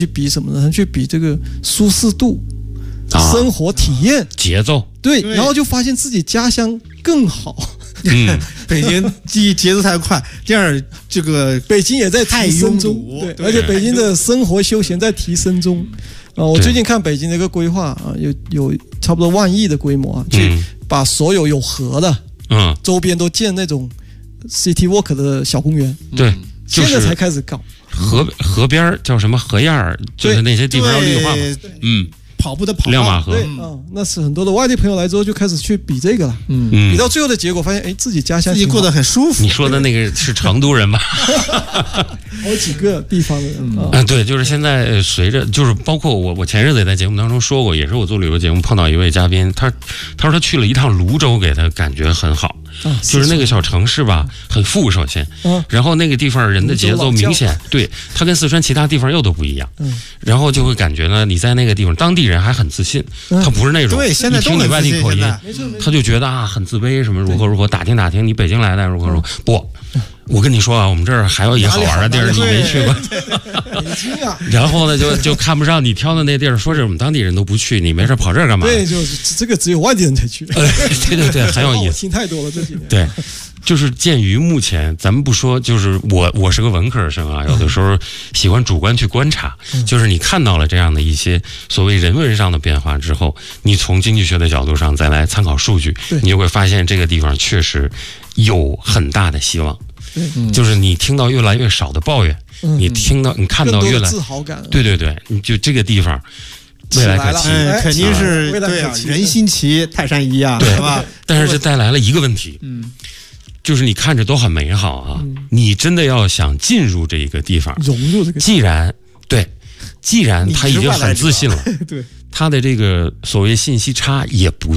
去比什么呢？去比这个舒适度、生活体验、 节奏。 对，然后就发现自己家乡更好。 北京第一节奏太快，第二这个北京也在提升中，对，而且北京的生活休闲在提升中。我最近看北京的一个规划啊，有差不多1万亿的规模啊，去把所有有河的周边都建那种 city walk 的小公园。 对， 现在才开始搞。 河边叫什么河沿儿，就是那些地方要绿化嘛。 跑步的跑亮马河， 对那是很多的外地朋友来之后就开始去比这个了。比到最后的结果发现，自己家乡自己过得很舒服。 你说的那个是成都人吧？ 好几个地方的人对，就是现在随着就是包括我前日子也在节目当中说过，也是我做旅游节目碰到一位嘉宾，他说他去了一趟泸州，给他感觉很好。就是那个小城市吧，很富，首先，然后那个地方人的节奏明显，对，它跟四川其他地方又都不一样，然后就会感觉呢，你在那个地方，当地人还很自信，他不是那种， 对，现在听你外地口音，他就觉得很自卑，什么如何，打听你北京来的如何，不。我跟你说啊，我们这儿还有一个好玩的地儿，你没去过。 北京啊， 然后呢，就看不上你挑的那地儿，说是我们当地人都不去，你没事跑这儿干嘛？ 对，就是这个只有外地人才去。 对，很有意思。 听太多了这几年。 对，就是鉴于目前，咱们不说，就是我是个文科生啊，有的时候喜欢主观去观察，就是你看到了这样的一些所谓人文上的变化之后，你从经济学的角度上再来参考数据，你就会发现这个地方确实有很大的希望。就是你听到越来越少的抱怨，你看到越来自豪感， 对，你就这个地方未来可期， 肯定是对啊，人心齐，泰山移啊， 对吧？ 但是这带来了一个问题，就是你看着都很美好啊，你真的要想进入这一个地方， 融入这个， 既然他已经很自信了， 对， 他的这个所谓信息差也不